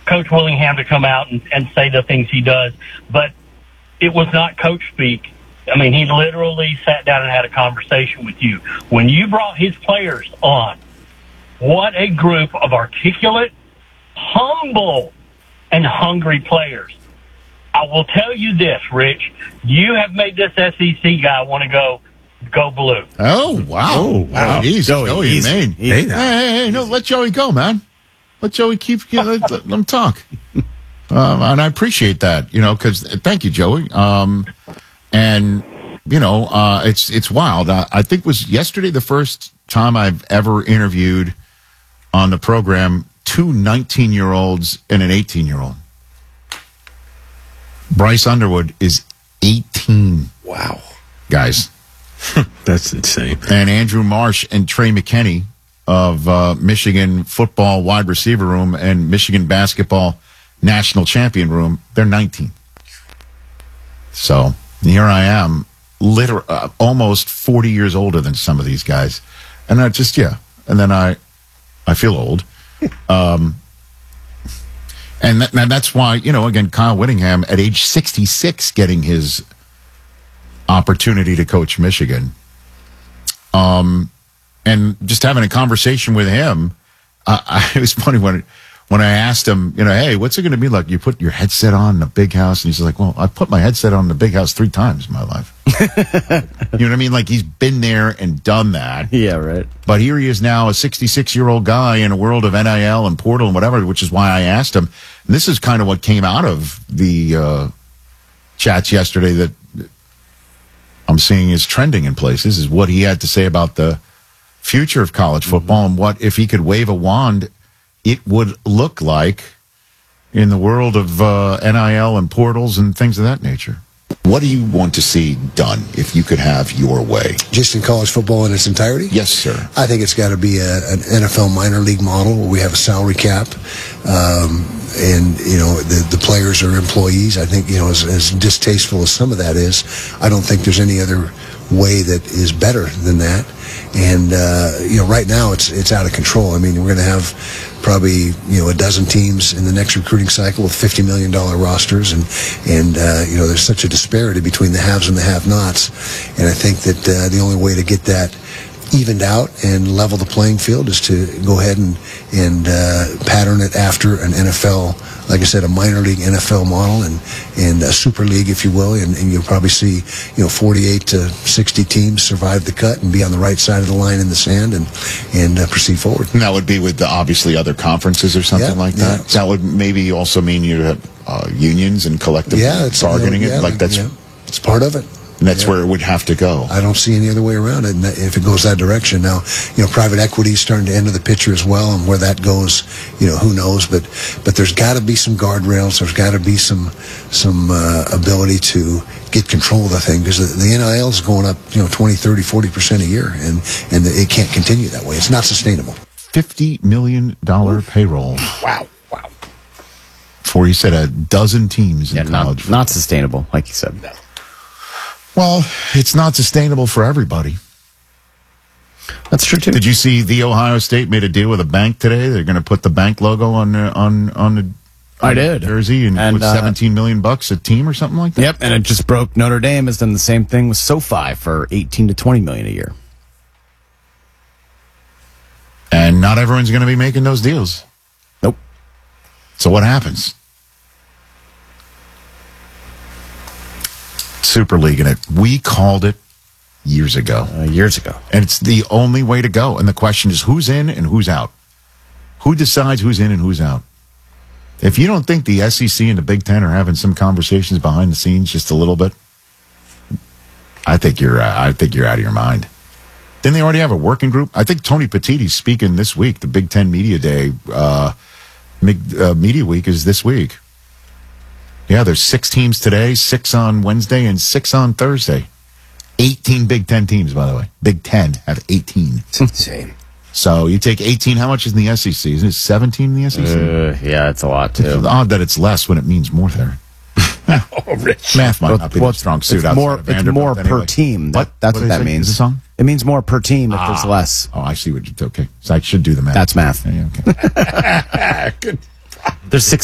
Coach Willingham to come out and say the things he does, but it was not coach speak. I mean, he literally sat down and had a conversation with you. When you brought his players on, what a group of articulate, humble, and hungry players. I will tell you this, Rich. You have made this SEC guy want to go blue. Oh, wow. Oh, wow. Easy. Joey, Easy. Hey, no, let Joey go, man. Let Joey let him talk. And I appreciate that, because thank you, Joey. And, it's wild. I think it was yesterday the first time I've ever interviewed on the program 2 19-year-olds and an 18-year-old. Bryce Underwood is 18. Wow. Guys. That's insane. And Andrew Marsh and Trey McKinney of Michigan football wide receiver room and Michigan basketball national champion room, they're 19. So here I am, almost 40 years older than some of these guys. And I just, and then I feel old. And that's why, again, Kyle Whittingham at age 66 getting his opportunity to coach Michigan. And just having a conversation with him, it was funny when I asked him, hey, what's it going to be like? You put your headset on in a big house, and he's like, well, I put my headset on in a big house 3 times in my life. You know what I mean? Like, he's been there and done that. Yeah, right. But here he is now, a 66-year-old guy in a world of NIL and portal and whatever, which is why I asked him. And this is kind of what came out of the chats yesterday that I'm seeing is trending in places, is what he had to say about the future of college football and what, if he could wave a wand, it would look like in the world of NIL and portals and things of that nature. What do you want to see done if you could have your way? Just in college football in its entirety? Yes, sir. I think it's got to be an NFL minor league model where we have a salary cap. And, the players are employees. I think, as distasteful as some of that is, I don't think there's any other way that is better than that. And, right now it's out of control. I mean, we're going to have probably, a dozen teams in the next recruiting cycle with $50 million rosters. And there's such a disparity between the haves and the have-nots. And I think that the only way to get that evened out and level the playing field is to go ahead and pattern it after an NFL, like I said, a minor league NFL model and a super league, if you will, and you'll probably see 48 to 60 teams survive the cut and be on the right side of the line in the sand and proceed forward. And that would be with obviously other conferences or something like that. Yeah. That would maybe also mean you have unions and collective bargaining. It's part of it. And that's where it would have to go. I don't see any other way around it if it goes that direction. Now, private equity is starting to enter the picture as well, and where that goes, who knows? But there's got to be some guardrails. There's got to be some ability to get control of the thing, because the NIL is going up, 20, 30, 40% a year, and it can't continue that way. It's not sustainable. $50 million payroll. Wow. For, you said, a dozen teams in college. Not sustainable, like you said. No. Well, it's not sustainable for everybody. That's true too. Did you see the Ohio State made a deal with a bank today? They're going to put the bank logo on the jersey and put $17 million a team or something like that. Yep, and it just broke. Notre Dame has done the same thing with SoFi for $18 to $20 million a year. And not everyone's going to be making those deals. Nope. So what happens? Super League in it. We called it years ago. And it's the only way to go. And the question is, who's in and who's out? Who decides who's in and who's out? If you don't think the SEC and the Big Ten are having some conversations behind the scenes just a little bit, I think you're out of your mind. Didn't they already have a working group? I think Tony Petitti's speaking this week. The Big Ten Media Day, Media Week is this week. Yeah, there's 6 teams today, 6 on Wednesday, and 6 on Thursday. 18 Big Ten teams, by the way. Big Ten have 18. It's insane. So you take 18, how much is in the SEC? Isn't it 17 in the SEC? Yeah, it's a lot, too. It's odd that it's less when it means more there. Rich. Math might not be the strong suit outside of Vanderbilt. It's more per team. That's what that means. Is it song? It means more per team if there's less. Oh, I see what you... Okay. So I should do the math. That's math. Yeah, okay. There's 6